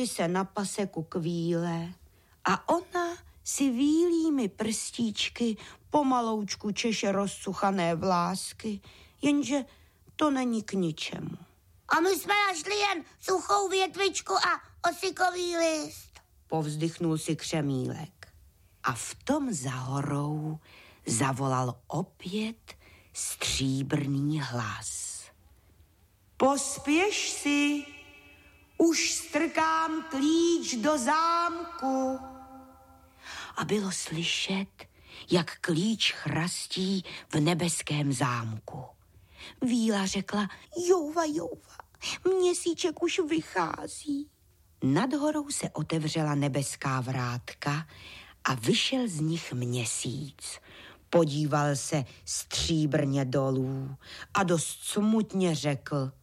Sedli se na paseku k víle a ona si vílými prstíčky pomaloučku češe rozsuchané vlásky, jenže to není k ničemu. A my jsme našli jen suchou větvičku a osikový list. Povzdychnul si Křemílek. A v tom za horou zavolal opět stříbrný hlas. Pospěš si, už strkám klíč do zámku. A bylo slyšet, jak klíč chrastí v nebeském zámku. Víla řekla, jouva, měsíček už vychází. Nad horou se otevřela nebeská vrátka a vyšel z nich měsíc. Podíval se stříbrně dolů a dost smutně řekl,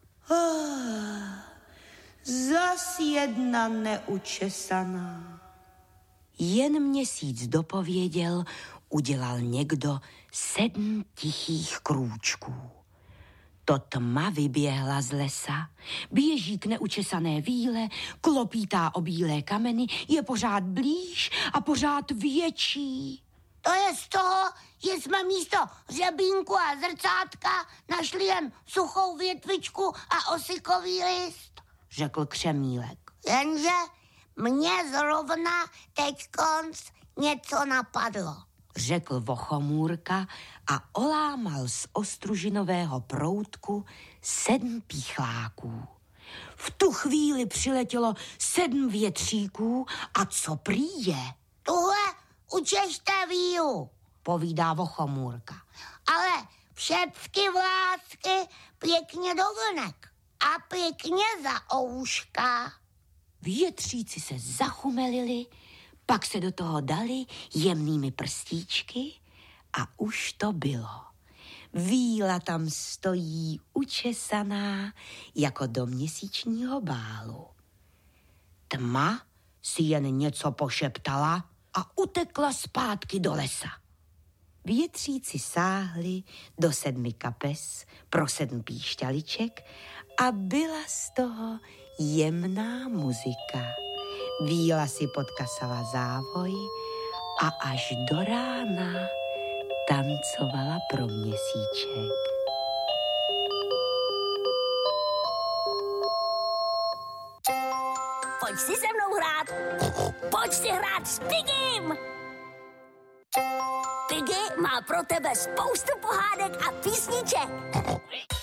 zas jedna neučesaná. Jen měsíc dopověděl, udělal někdo 7 tichých krůčků. To tma vyběhla z lesa, běží k neučesané víle, klopítá o bílé kameny, je pořád blíž a pořád větší. To je z toho, že jsme místo hřebínku a zrcátka našli jen suchou větvičku a osikový list, řekl Křemílek. Jenže mně zrovna teďkonc něco napadlo, řekl Vochomůrka a olámal z ostružinového proutku 7 píchláků. V tu chvíli přiletělo 7 větříků a co prý je? Tuhle učešte vílu, povídá Vochomůrka. Ale všecky vlásky pěkně do vlnek a pěkně za ouška. Větříci se zachumelili, pak se do toho dali jemnými prstíčky a už to bylo. Víla tam stojí učesaná jako do měsíčního bálu. Tma si jen něco pošeptala a utekla zpátky do lesa. Větříci sáhli do 7 kapes pro 7 píšťaliček a byla z toho jemná muzika. Víla si podkasala závoj a až do rána tancovala pro měsíček. Pojď si se mnou hrát. Pojď si hrát s Pigim. Piggy má pro tebe spoustu pohádek a písniček.